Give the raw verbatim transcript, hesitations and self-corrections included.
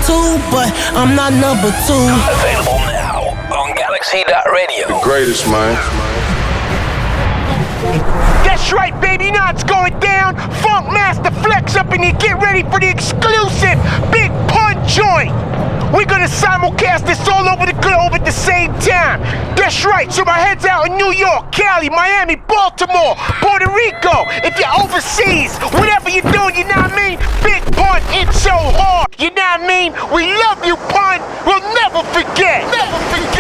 two, but I'm not number two. Available now on Galaxy dot radio. The greatest, man. That's right, baby. Now it's going down. Funk Master Flex up in here. Get ready for the exclusive Big Pun joint. We're gonna simulcast this all over the globe at the same time. That's right. So my head's out in New York, Cali, Miami, Baltimore, Puerto Rico. If you're overseas, whatever you're doing, you know what I mean? Big Pun, it's so hard. You know what I mean? We love you, Pun. We'll never forget. Never forget.